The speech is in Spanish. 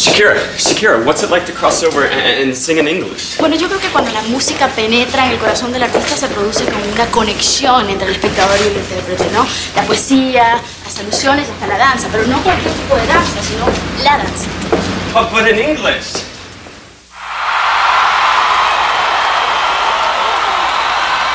Shakira, what's it like to cross over and sing in English? Bueno, yo creo que cuando la música penetra en el corazón del artista se produce como una conexión entre el espectador y el intérprete, ¿no? La poesía, las alusiones, hasta la danza, pero no cualquier tipo de danza, sino la danza. But in English.